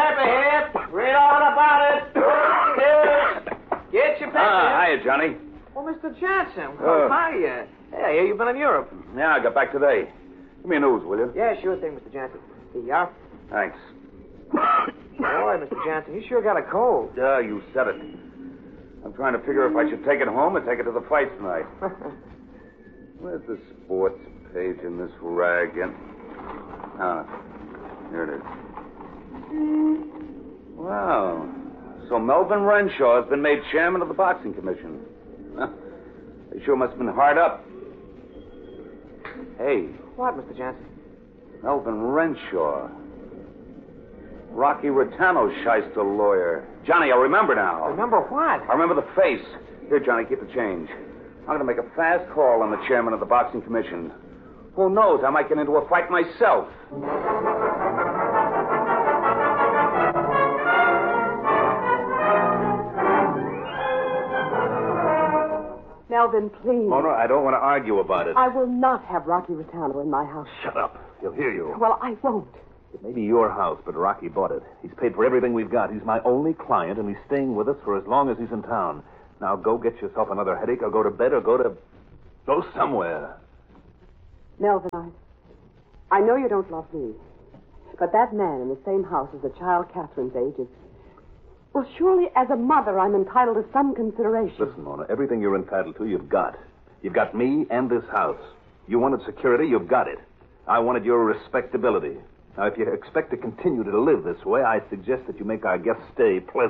paper here. Read all about it. Here. Get your paper. Hiya, Johnny. Oh, Mr. Johnson. Well, hiya. Hey, you've been in Europe. Yeah, I got back today. Give me a news, will you? Yeah, sure thing, Mr. Johnson. Here you are. Thanks. Boy, Mr. Johnson, you sure got a cold. Yeah, you said it. I'm trying to figure if I should take it home or take it to the fight tonight. Where's the sports page in this rag? Here it is. Wow. So Melvin Renshaw has been made chairman of the boxing commission. They sure must have been hard up. Hey. What, Mr. Johnson? Melvin Renshaw. Rocky Rotano's shyster lawyer. Johnny, I remember now. Remember what? I remember the face. Here, Johnny, keep the change. I'm going to make a fast call on the chairman of the boxing commission. Who knows? I might get into a fight myself. Melvin, please. Mona, I don't want to argue about it. I will not have Rocky Rotano in my house. Shut up. He'll hear you. Well, I won't. It may be your house, but Rocky bought it. He's paid for everything we've got. He's my only client, and he's staying with us for as long as he's in town. Now go get yourself another headache, or go to bed, or go somewhere. Melvin, I know you don't love me, but that man in the same house as the child Catherine's age is... Well, surely as a mother, I'm entitled to some consideration. Listen, Mona, everything you're entitled to, you've got. You've got me and this house. You wanted security, you've got it. I wanted your respectability. Now, if you expect to continue to live this way, I suggest that you make our guest stay pleasant.